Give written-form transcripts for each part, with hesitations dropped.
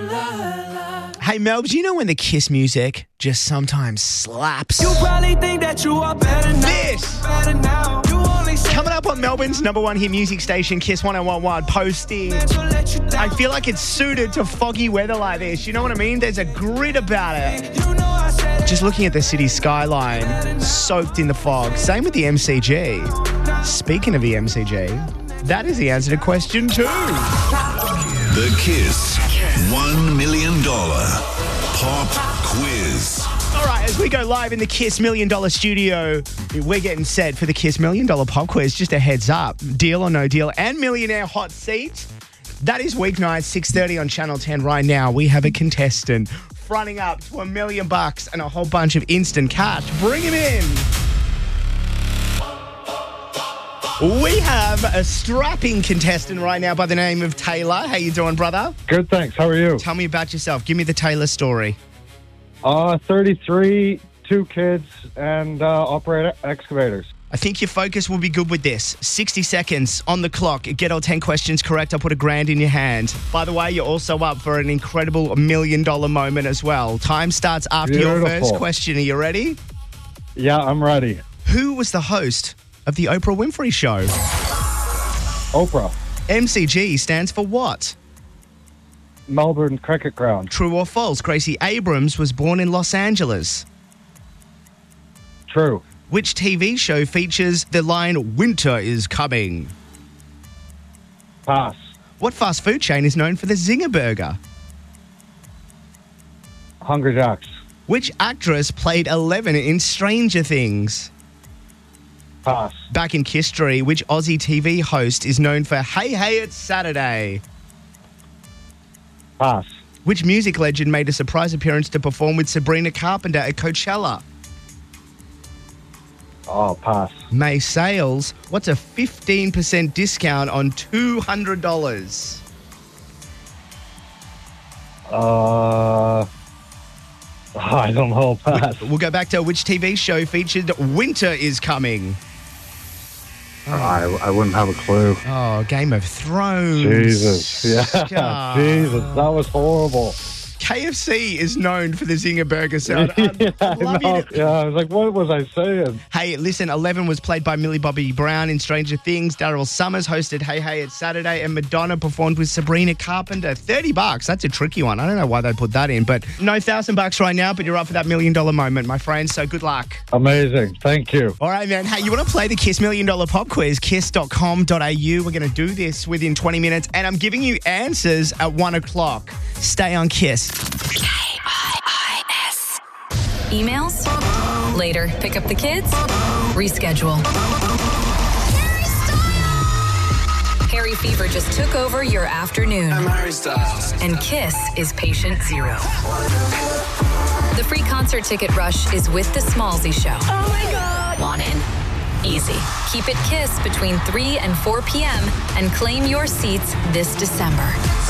Hey, Melbs, you know when the Kiss music just sometimes slaps? You probably think that you are better now. This! Better now. You only say Coming up on Melbourne's number one hit music station, Kiss 101.1, posting. to let you down. I feel like it's suited to foggy weather like this. You know what I mean? There's a grit about it. You know I said Just looking at the city skyline, soaked in the fog. Same with the MCG. Speaking of the MCG, that is the answer to question 2. The Kiss $1 million Pop Quiz. All right, as we go live in the Kiss $1 Million studio, we're getting set for the Kiss $1 Million Pop Quiz. Just a heads up, deal or no deal, and Millionaire Hot Seat. That is weeknight, 6:30 on Channel 10 right now. We have a contestant fronting up to $1 million and a whole bunch of instant cash. Bring him in. We have a strapping contestant right now by the name of Taylor. How you doing, brother? Good, thanks. How are you? Tell me about yourself. Give me the Taylor story. 33, 2 kids, and operate excavators. I think your focus will be good with this. 60 seconds on the clock. Get all 10 questions correct. I'll put $1,000 in your hand. By the way, you're also up for an incredible $1 million moment as well. Time starts after your Beautiful. first question. Are you ready? Yeah, I'm ready. Who was the host of the Oprah Winfrey Show? Oprah, MCG stands for what? Melbourne Cricket Ground. True or false? Gracie Abrams was born in Los Angeles. True. Which TV show features the line, "Winter is coming"? Pass. What fast food chain is known for the Zinger Burger? Hungry Jacks. Which actress played 11 in Stranger Things? Pass. Back in history, which Aussie TV host is known for Hey Hey It's Saturday? Pass. Which music legend made a surprise appearance to perform with Sabrina Carpenter at Coachella? Oh, pass. May Sales, what's a 15% discount on $200? I don't know. Pass. We'll go back to which TV show featured Winter is Coming? I wouldn't have a clue. Oh, Game of Thrones. Jesus. Yeah. Ah. Jesus, that was horrible. KFC is known for the Zinger Burger. So I'd I love you know. to- Yeah, I was like, what was I saying? Hey, listen, 11 was played by Millie Bobby Brown in Stranger Things. Daryl Summers hosted Hey Hey It's Saturday, and Madonna performed with Sabrina Carpenter. $30. That's a tricky one. I don't know why they put that in, but no $1,000 right now, but you're up for that $1 million moment, my friend. So good luck. Amazing. Thank you. All right, man. Hey, you want to play the Kiss $1 Million Pop Quiz? Kiss.com.au. We're going to do this within 20 minutes, and I'm giving you answers at 1 o'clock. Stay on Kiss. KIIS. Emails? Later. Pick up the kids? Reschedule. Harry Fever just took over your afternoon. I'm Harry Styles. And Kiss is patient zero. The free concert ticket rush is with the Smallzy Show. Oh my God. Want in? Easy. Keep it Kiss between 3 and 4 p.m. and claim your seats this December.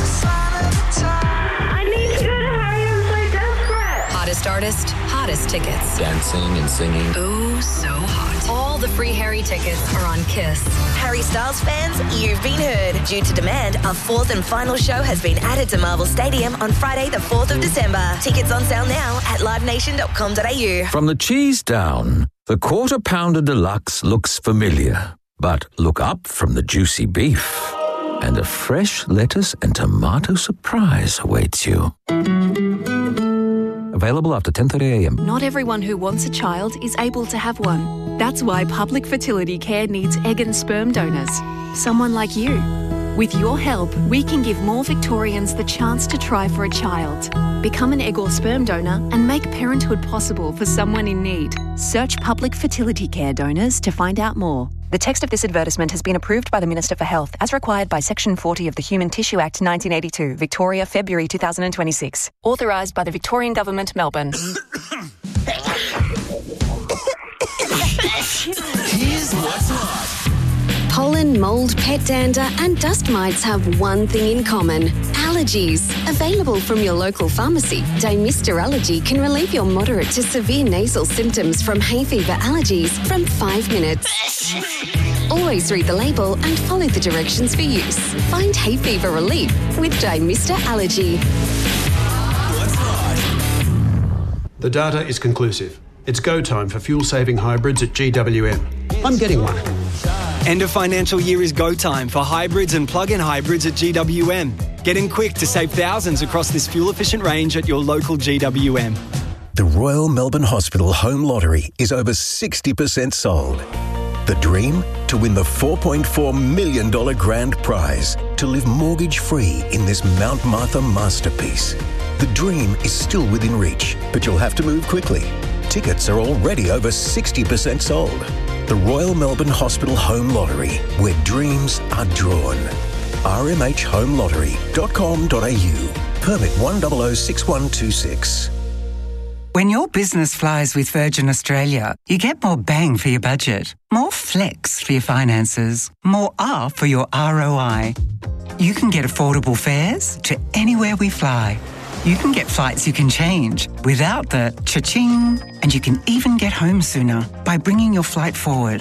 I need to go to Harry and play Desperate. Hottest artist, hottest tickets. Dancing and singing. Oh, so hot. All the free Harry tickets are on Kiss. Harry Styles fans, you've been heard. Due to demand, a fourth and final show has been added to Marvel Stadium on Friday, the 4th of December. Tickets on sale now at livenation.com.au. From the cheese down, the Quarter Pounder Deluxe looks familiar. But look up from the juicy beef, and a fresh lettuce and tomato surprise awaits you. Available after 10:30 a.m. Not everyone who wants a child is able to have one. That's why Public Fertility Care needs egg and sperm donors. Someone like you. With your help, we can give more Victorians the chance to try for a child. Become an egg or sperm donor and make parenthood possible for someone in need. Search Public Fertility Care donors to find out more. The text of this advertisement has been approved by the Minister for Health as required by Section 40 of the Human Tissue Act 1982, Victoria, February 2026. Authorised by the Victorian Government, Melbourne. Here's what's hot. Pollen, mould, pet dander and dust mites have one thing in common. Allergies. Available from your local pharmacy, Dymista Allergy can relieve your moderate to severe nasal symptoms from hay fever allergies from 5 minutes. Always read the label and follow the directions for use. Find hay fever relief with Dymista Allergy. The data is conclusive. It's go time for fuel-saving hybrids at GWM. I'm getting one. End of financial year is go time for hybrids and plug-in hybrids at GWM. Get in quick to save thousands across this fuel-efficient range at your local GWM. The Royal Melbourne Hospital Home Lottery is over 60% sold. The dream? To win the $4.4 million grand prize. To live mortgage-free in this Mount Martha masterpiece. The dream is still within reach, but you'll have to move quickly. Tickets are already over 60% sold. The Royal Melbourne Hospital Home Lottery, where dreams are drawn. rmhhomelottery.com.au. Permit 1006126. When your business flies with Virgin Australia, you get more bang for your budget, more flex for your finances, more R for your ROI. You can get affordable fares to anywhere we fly. You can get flights you can change without the cha-ching, and you can even get home sooner by bringing your flight forward.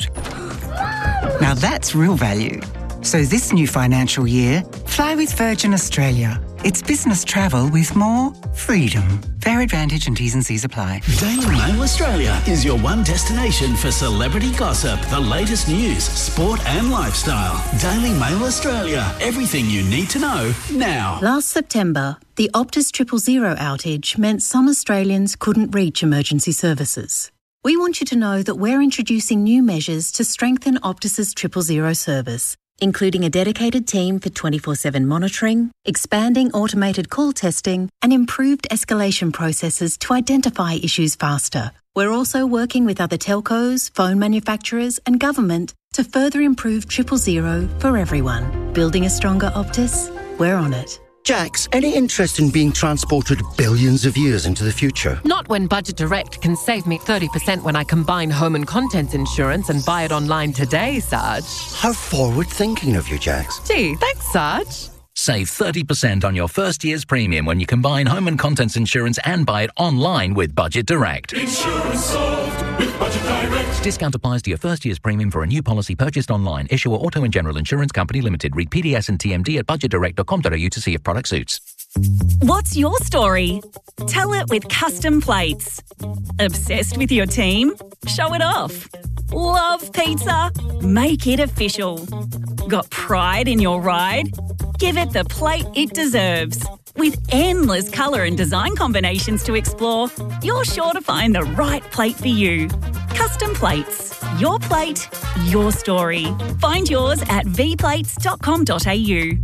Now that's real value. So this new financial year, fly with Virgin Australia. It's business travel with more freedom. Fare advantage and T's and C's apply. Daily Mail Australia is your one destination for celebrity gossip, the latest news, sport and lifestyle. Daily Mail Australia. Everything you need to know now. Last September, the Optus 000 outage meant some Australians couldn't reach emergency services. We want you to know that we're introducing new measures to strengthen Optus's 000 service, including a dedicated team for 24/7 monitoring, expanding automated call testing, and improved escalation processes to identify issues faster. We're also working with other telcos, phone manufacturers, and government to further improve 000 for everyone. Building a stronger Optus? We're on it. Jax, any interest in being transported billions of years into the future? Not when Budget Direct can save me 30% when I combine home and contents insurance and buy it online today, Sarge. How forward-thinking of you, Jax. Gee, thanks, Sarge. Save 30% on your first year's premium when you combine home and contents insurance and buy it online with Budget Direct. Insurance solved with Budget Direct. Discount applies to your first year's premium for a new policy purchased online. Issuer Auto and General Insurance Company Limited. Read PDS and TMD at budgetdirect.com.au to see if product suits. What's your story? Tell it with Custom Plates. Obsessed with your team? Show it off. Love pizza? Make it official. Got pride in your ride? Give it the plate it deserves. With endless colour and design combinations to explore, you're sure to find the right plate for you. Custom Plates. Your plate, your story. Find yours at vplates.com.au.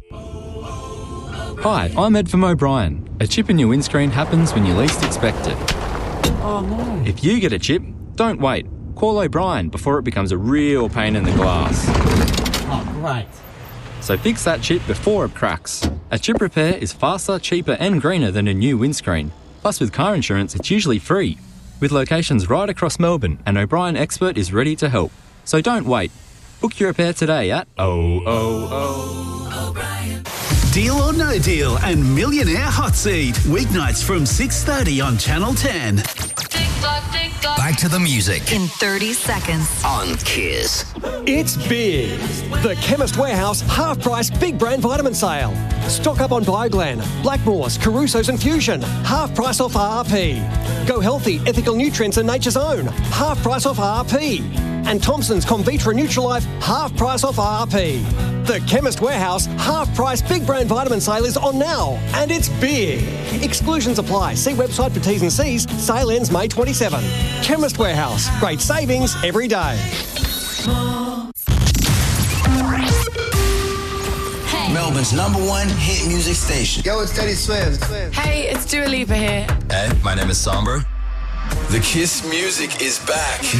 Hi, I'm Ed from O'Brien. A chip in your windscreen happens when you least expect it. Oh no. If you get a chip, don't wait. Call O'Brien before it becomes a real pain in the glass. Oh, great. So fix that chip before it cracks. A chip repair is faster, cheaper and greener than a new windscreen. Plus with car insurance, it's usually free. With locations right across Melbourne, an O'Brien expert is ready to help. So don't wait. Book your repair today at O'Brien. Deal or No Deal and Millionaire Hot Seat. Weeknights from 6:30 on Channel 10. Back to the music. In 30 seconds. On Kiss. It's big. The Chemist Warehouse half-price big brand vitamin sale. Stock up on Bioglan, Blackmores, Caruso's and Fusion. Half price off RRP. Go healthy, ethical nutrients and Nature's Own. Half price off RRP. And Thompson's Comvitra Nutrilife, half price off RRP. The Chemist Warehouse half-price big brand vitamin sale is on now, and it's big. Exclusions apply. See website for T's and C's. Sale ends May 27. Chemist Warehouse. Great savings every day. Hey. Melbourne's #1 hit music station. Yo, it's Teddy Swims. Hey, it's Dua Lipa here. Hey, my name is Somber. The Kiss music is back.